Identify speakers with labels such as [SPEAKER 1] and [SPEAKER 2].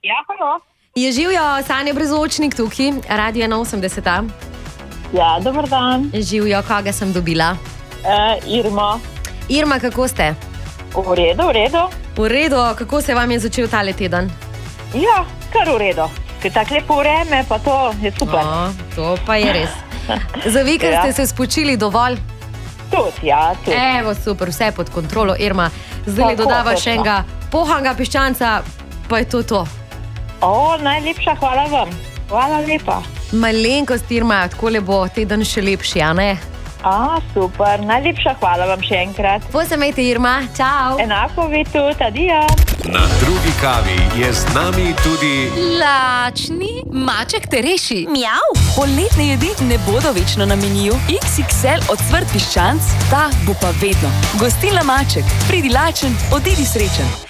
[SPEAKER 1] Ja, halo.
[SPEAKER 2] Je živjo, Sanja Brezočnik tukaj, Radio 81.
[SPEAKER 1] Ja, dober dan.
[SPEAKER 2] Živjo, koga sem dobila?
[SPEAKER 1] Irma.
[SPEAKER 2] Irma, kako ste?
[SPEAKER 1] V redu, v redu.
[SPEAKER 2] V redu, kako se vam je začel tale teden?
[SPEAKER 1] Ja, kar v redu. Ker tako lepo vreme, pa to je super.
[SPEAKER 2] To pa je res. Za vikend ste se spočili dovolj?
[SPEAKER 1] Tudi, ja, tudi.
[SPEAKER 2] Evo, super, vse pod kontrolo, Irma. Zdaj dodava še enega pohanga piščanca, pa je to.
[SPEAKER 1] Najlepša hvala vam. Hvala lepa.
[SPEAKER 2] Malenkost, Irma, tako le bo teden še lepši, a ne?
[SPEAKER 1] Super. Najlepša hvala vam še enkrat.
[SPEAKER 2] Posemejte, Irma. Čau.
[SPEAKER 1] Enako vi tudi. Adijo.
[SPEAKER 3] Na drugi kavi je z nami tudi
[SPEAKER 4] lačni maček te reši. Mjav. Poletne jedi ne bodo večno na meniju. XXL ocvrt piščanc, ta bo pa vedno. Gostilna Maček. Pridi lačen, odidi srečen.